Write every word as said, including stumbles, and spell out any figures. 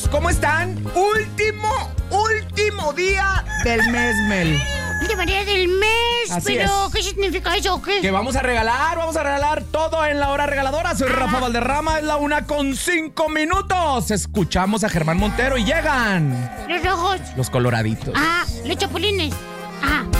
¿cómo están? Último, último día del mes, Mel. De manera del mes, Así pero es. ¿qué significa eso o qué? Que vamos a regalar, vamos a regalar todo en la hora regaladora. Soy Rafa Valderrama, es la una con cinco minutos. Escuchamos a Germán Montero y llegan Los rojos. los coloraditos. Ah, los chapulines. Ah.